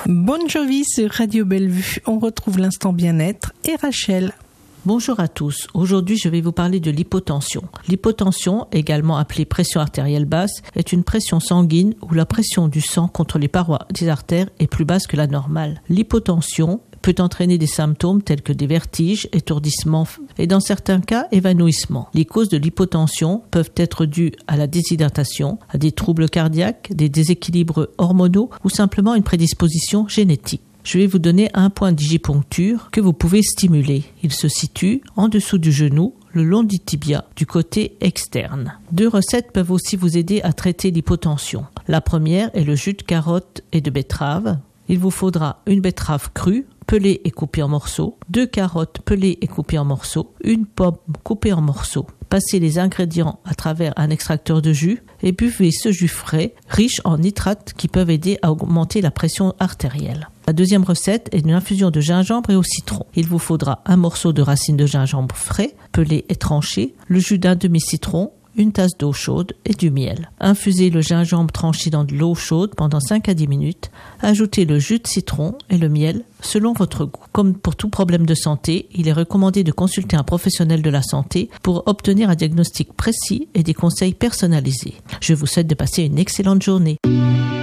Bon Jovi sur Radio Bellevue. On retrouve l'instant bien-être et Rachel. Bonjour à tous. Aujourd'hui, je vais vous parler de l'hypotension. L'hypotension, également appelée pression artérielle basse, est une pression sanguine où la pression du sang contre les parois des artères est plus basse que la normale. L'hypotension peut entraîner des symptômes tels que des vertiges, étourdissements et dans certains cas, évanouissement. Les causes de l'hypotension peuvent être dues à la déshydratation, à des troubles cardiaques, des déséquilibres hormonaux ou simplement une prédisposition génétique. Je vais vous donner un point de digiponcture que vous pouvez stimuler. Il se situe en dessous du genou, le long du tibia, du côté externe. 2 recettes peuvent aussi vous aider à traiter l'hypotension. La première est le jus de carotte et de betterave. Il vous faudra une betterave crue, pelée et coupée en morceaux, 2 carottes pelées et coupées en morceaux, une pomme coupée en morceaux. Passez les ingrédients à travers un extracteur de jus et buvez ce jus frais, riche en nitrates qui peuvent aider à augmenter la pression artérielle. La deuxième recette est une infusion de gingembre et au citron. Il vous faudra un morceau de racine de gingembre frais, pelé et tranché, le jus d'un demi-citron, une tasse d'eau chaude et du miel. Infusez le gingembre tranché dans de l'eau chaude pendant 5 à 10 minutes. Ajoutez le jus de citron et le miel selon votre goût. Comme pour tout problème de santé, il est recommandé de consulter un professionnel de la santé pour obtenir un diagnostic précis et des conseils personnalisés. Je vous souhaite de passer une excellente journée.